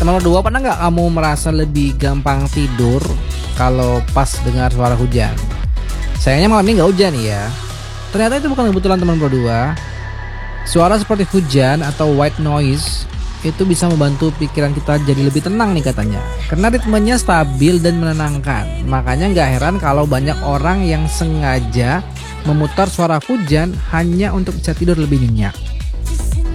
Teman kedua, pernah nggak kamu merasa lebih gampang tidur kalau pas dengar suara hujan? Sayangnya malam ini nggak hujan ya. Ternyata itu bukan kebetulan teman berdua. Suara seperti hujan atau white noise itu bisa membantu pikiran kita jadi lebih tenang nih katanya. Karena ritmenya stabil dan menenangkan. Makanya nggak heran kalau banyak orang yang sengaja memutar suara hujan hanya untuk bisa tidur lebih nyenyak.